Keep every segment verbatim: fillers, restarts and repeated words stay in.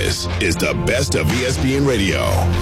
This is the best of E S P N Radio.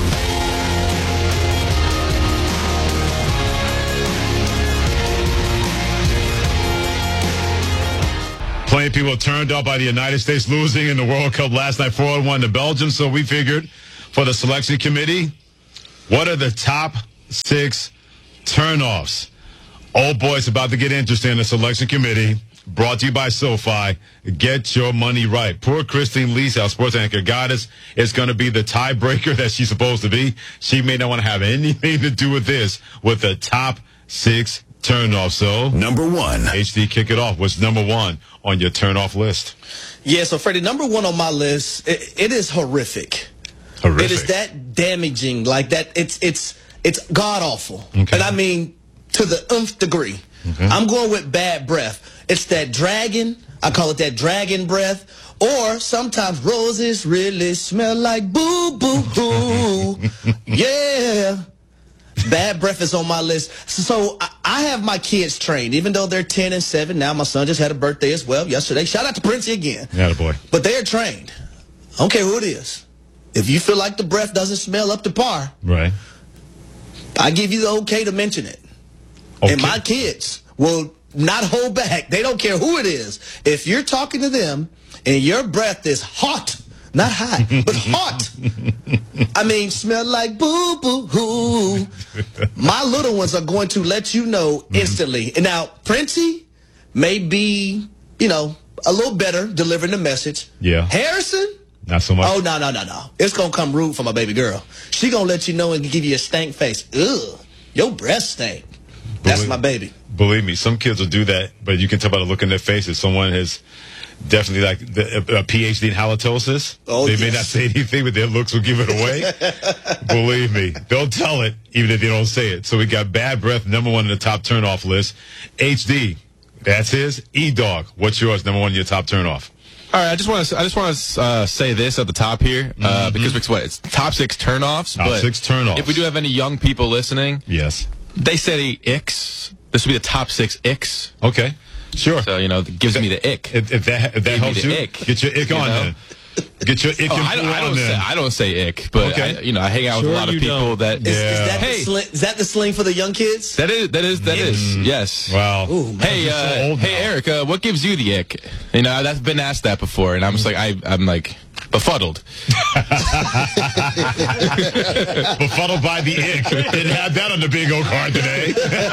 Plenty of people turned up by the United States losing in the World Cup last night, four one to Belgium. So we figured for the selection committee, what are the top six turnoffs? Oh, boy, it's about to get interesting in the selection committee. Brought to you by SoFi. Get your money right. Poor Christine Lisa, our sports anchor goddess, is going to be the tiebreaker that she's supposed to be. She may not want to have anything to do with this, with the top six turnoffs. So, number one. H D, kick it off. What's number one on your turnoff list? Yeah, so, Freddie, number one on my list, it, it is horrific. Horrific. It is that damaging, like that. It's it's it's god-awful. Okay. And I mean, to the nth degree. Okay. I'm going with bad breath. It's that dragon. I call it that dragon breath. Or sometimes roses really smell like boo-boo-hoo. Yeah. Bad breath is on my list. So I have my kids trained, even though they're ten and seven now. My son just had a birthday as well yesterday. Shout out to Princey again. Yeah, boy. But they're trained. I don't care who it is. If you feel like the breath doesn't smell up to par, right, I give you the okay to mention it. Okay. And my kids will not hold back. They don't care who it is. If you're talking to them and your breath is hot, not hot, but hot. I mean, smell like boo-boo-hoo. My little ones are going to let you know instantly. And now, Princey may be, you know, a little better delivering the message. Yeah. Harrison? Not so much. Oh, no, no, no, no. It's going to come rude for my baby girl. She going to let you know and give you a stank face. Ugh, your breath stink. That's Believe, my baby. Believe me, some kids will do that, but you can tell by the look in their faces. Someone has definitely like the, a P H D in halitosis. Oh, they yes. may not say anything, but their looks will give it away. Believe me, they'll tell it even if they don't say it. So we got bad breath, number one on the top turnoff list. H D, that's his. E-Dog, what's yours? Number one on your top turnoff. All right, I just want to I just want to uh, say this at the top here uh, mm-hmm. because it's what it's top six turnoffs. Top but six turnoffs. If we do have any young people listening, yes, they say icks. This would be the top six icks. Okay, sure. So you know, it gives that, me the ick. If, if that if that helps you, ick, get your ick you on know? then. Get your ick oh, and I, don't, I, don't say, I don't say ick, but okay. I, you know, I hang out sure with a lot of people don't. that. Is, yeah. is, that hey, the sling, is that the sling for the young kids? That is that is that is Mm. yes. Wow. Ooh, man, hey, so uh, old hey, now. Eric, uh, what gives you the ick? You know, that's been asked that before, and I'm just like, I, I'm like befuddled. Befuddled by the ick. Didn't have that on the bingo card today.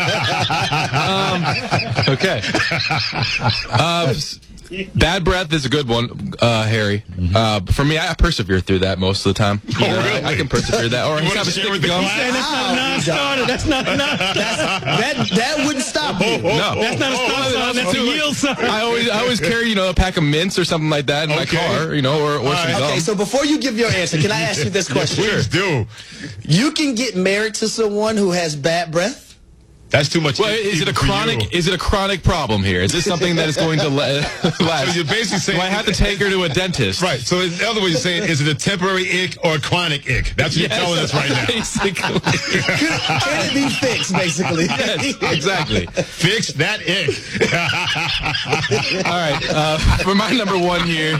um, okay. Uh, bad breath is a good one, uh, Harry. Mm-hmm. Uh, for me, I persevere through that most of the time. Oh, You know, really? I, I can persevere that. Or You have wanna a share stick with the gum. class? That's not a non-starter. That's not a non-starter. That that wouldn't stop you. No, That's not a stop sign. That's a yield sign. I always, I always carry, you know, a pack of mints or something like that in Okay. my car, you know, or, or some right. gum. Okay, so before you give your answer, can I ask you this question? Please do. You can get married to someone who has bad breath? That's too much. Well, is it a even for chronic? you. Is it a chronic problem here? Is this something that is going to la- last? So you're basically saying, do I have to take her to a dentist? Right. So in other words, you're saying, is it a temporary ick or a chronic ick? That's what Yes, you're telling us right now. Basically. Can it be fixed, basically? Yes, exactly. Fix that ick. All right. Uh, for my number one here,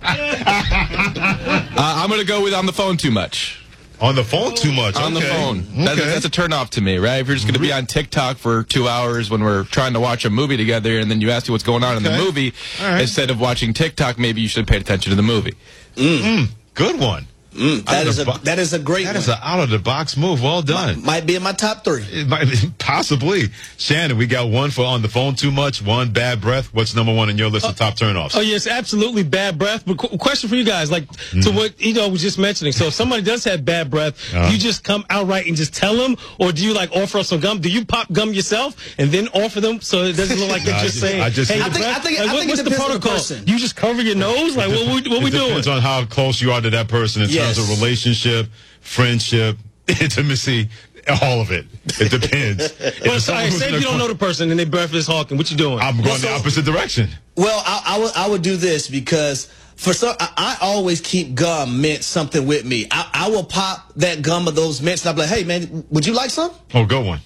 uh, I'm going to go with on the phone too much. On the phone too much. On the Okay. phone. That's, Okay. that's a turn off to me, right? If you're just going to be on TikTok for two hours when we're trying to watch a movie together and then you ask me what's going on in the Okay. movie, right. instead of watching TikTok, maybe you should pay attention to the movie. Mm. Good one. Mm, that, is a, bo- that is a great That one. is an out-of-the-box move. Well done. Might be in my top three. It might, possibly. Shannon, we got one for on the phone too much, one bad breath. What's number one on your list of top turnoffs? Oh, yes, absolutely bad breath. But qu- question for you guys, like Mm-hmm. to what Edo was just mentioning. So if somebody does have bad breath, Uh-huh. do you just come outright and just tell them? Or do you like offer up some gum? Do you pop gum yourself and then offer them so it doesn't look like you're Nah, I just just- saying, I just- hey, I the think- breath? I think- Like, I what- think it what's the depends on the protocol? person. You just cover your nose? Like, what, we, what we It doing? depends on how close you are to that person in Yes. terms of relationship, friendship, intimacy, all of it. It depends. If But it's someone sorry, who's say in if a you don't cr- know the person and they breath is hawking, what you doing? I'm going Well, so- the opposite direction. Well, I, I, would, I would do this because for some, I, I always keep gum, mint, something with me. I, I will pop that gum of those mints and I'll be like, hey, man, would you like some? Oh, good one.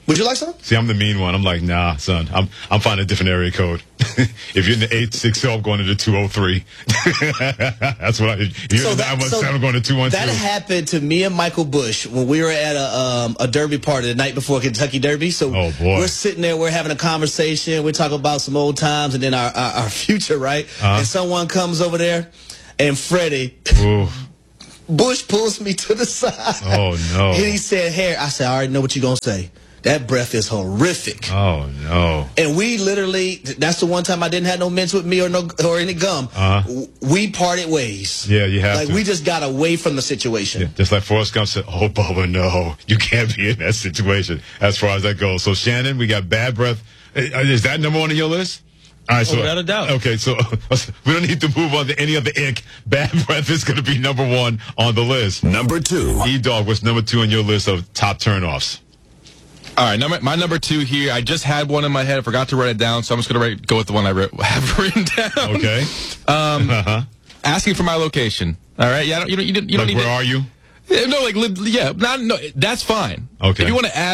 Would you like some? See, I'm the mean one. I'm like, nah, son. I'm I'm finding a different area code. If you're in the eight six zero, I'm going to the two oh three. That's what I. If you're in the nine one seven, I'm going to two one two. That happened to me and Michael Bush when we were at a um, a derby party the night before Kentucky Derby. So oh, boy. we're sitting there, we're having a conversation, we're talking about some old times and then our our, our future, right? Uh-huh. And someone comes over there, and Freddie. Ooh. Bush pulls me to the side. Oh no! And he said, "Harry," I said, "I already know what you're gonna say. That breath is horrific." Oh no! And we literally—that's the one time I didn't have no mints with me or no or any gum. Uh-huh. We parted ways. Yeah, you have like to. we just got away from the situation. Yeah, just like Forrest Gump said, "Oh, Bubba, no, you can't be in that situation." As far as that goes. So Shannon, we got bad breath. Is that number one on your list? All right, so, oh, without a doubt. Okay, so we don't need to move on to any other ick. Bad breath is going to be number one on the list. Number two. E-Dog, what's number two on your list of top turnoffs? All right, number, my number two here. I just had one in my head. I forgot to write it down, so I'm just going to go with the one I re- have written down. Okay. Um, uh-huh. Asking for my location. All right, yeah, you don't, you don't, you don't, you don't Like, need where to, are you? No, like, yeah, not, no, that's fine. Okay. If you want to ask